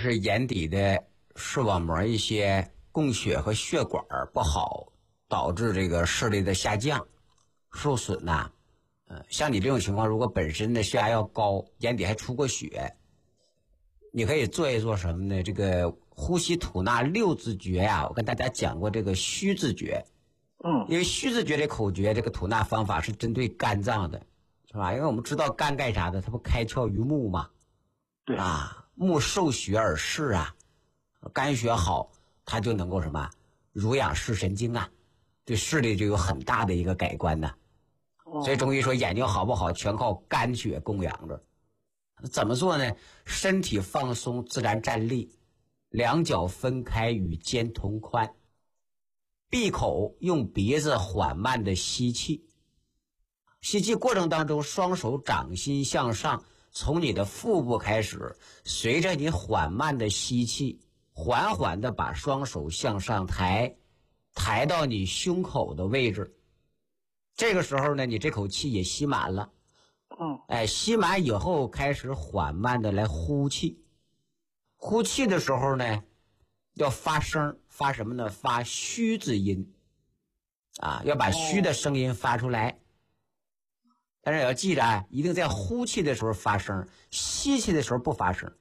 是眼底的视网膜一些供血和血管不好，导致这个视力的下降、受损呐。像你这种情况，如果本身的血压要高，眼底还出过血，你可以做一做什么呢？这个呼吸吐纳六字诀呀，我跟大家讲过这个虚字诀。因为虚字诀这口诀，这个吐纳方法是针对肝脏的，是吧？因为我们知道肝干啥的，它不开窍于目吗？ 对啊，目受血而视啊，肝血好，它就能够什么濡养视神经啊，对视力就有很大的一个改观呢。所以中医说眼睛好不好，全靠肝血供养着。怎么做呢？身体放松，自然站立，两脚分开，与肩同宽。闭口，用鼻子缓慢的吸气。吸气过程当中，双手掌心向上，从你的腹部开始，随着你缓慢的吸气，缓缓的把双手向上抬，抬到你胸口的位置。这个时候呢，你这口气也吸满了。吸满以后，开始缓慢的来呼气。呼气的时候呢，要发声，发什么呢？发虚字音啊，要把虚的声音发出来。但是也要记着啊，一定在呼气的时候发声，吸气的时候不发声。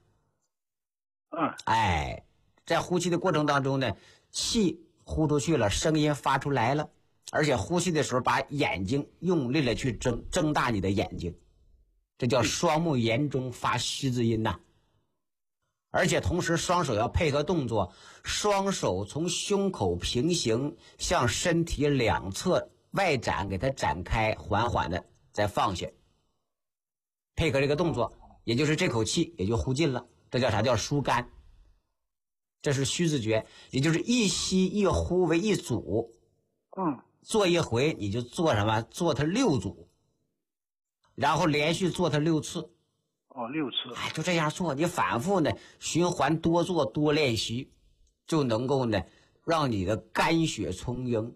在呼气的过程当中呢，气呼出去了，声音发出来了，而且呼气的时候把眼睛用力的去睁大你的眼睛，这叫双目言中发虚字音呐。而且同时双手要配合动作，双手从胸口平行向身体两侧外展，给它展开，缓缓的再放下，配合这个动作，也就是这口气也就呼尽了。这叫啥？叫疏肝。这是虚字诀，也就是一吸一呼为一组。做一回你就做什么？做它6组，然后连续做它6次。 6次。 就这样做，你反复呢循环多做多练习，就能够呢让你的肝血充盈，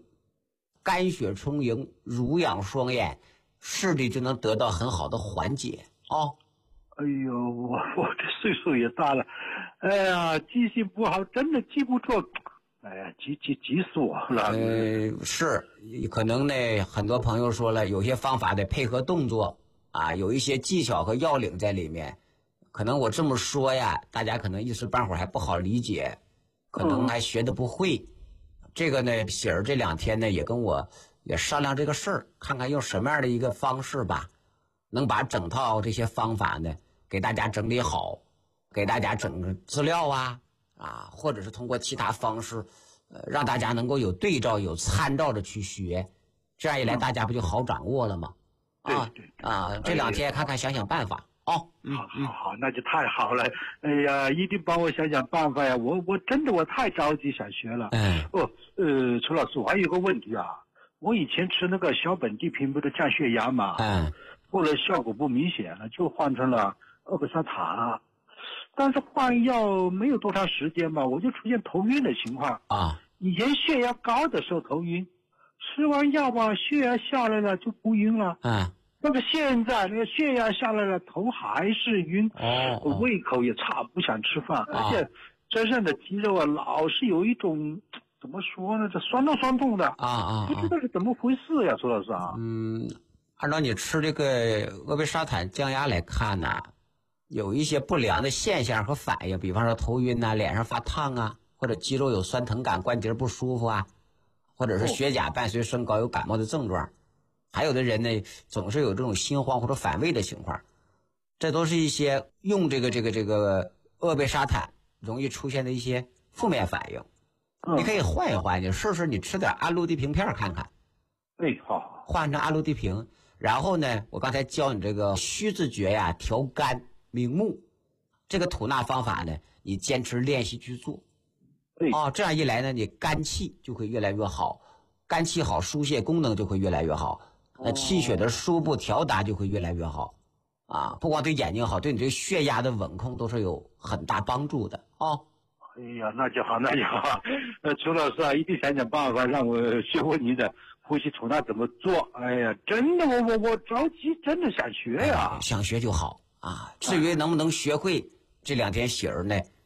濡养双眼，视力就能得到很好的缓解。 哎呦，我这岁数也大了，哎呀，记性不好，真的记不住。哎呀，急死我了。 是，可能呢很多朋友说了，有些方法得配合动作啊，有一些技巧和要领在里面。可能我这么说呀，大家可能一时半会儿还不好理解，可能还学得不会。这个呢，喜儿这2天呢也跟我也商量这个事儿，看看用什么样的一个方式吧，能把整套这些方法呢给大家整理好，给大家整个资料啊，或者是通过其他方式，让大家能够有对照、有参照着去学，这样一来大家不就好掌握了吗？ 对， 这2天看看想想办法。 好，那就太好了。哎呀，一定帮我想想办法呀！我真的太着急想学了。楚老师，我还有个问题啊，我以前吃那个小本地平不是降血压嘛，后来效果不明显了，就换成了阿贝沙塔，但是换药没有多长时间吧，我就出现头晕的情况啊。 以前血压高的时候头晕，吃完药吧，血压下来了就不晕了。那个现在那个血压下来了，头还是晕，胃口也差，不想吃饭，而且身上的肌肉啊，老是有一种怎么说呢，这酸痛的不知道是怎么回事呀，楚老师啊。 按照你吃这个阿贝沙坦降压来看呢，有一些不良的现象和反应，比方说头晕啊，脸上发烫啊，或者肌肉有酸疼感，关节不舒服啊，或者是血钾伴随升高有感冒的症状。还有的人呢，总是有这种心慌或者反胃的情况，这都是一些用这个阿贝沙坦容易出现的一些负面反应。你可以换一换，你试试你吃点安禄地平片看看。 好， 换成安禄地平，然后呢，我刚才教你这个虚字诀呀，调肝明目，这个吐纳方法呢，你坚持练习去做。这样一来呢，你肝气就会越来越好，肝气好，疏泄功能就会越来越好。那气血的输布调达就会越来越好，不光对眼睛好，对你这个血压的稳控都是有很大帮助的。 哎呀，那就好。楚老师啊，一定想想办法让我学会你的呼吸吐纳怎么做。哎呀，真的，我着急，真的想学呀。 想学就好啊。至于能不能学会，这2天喜儿呢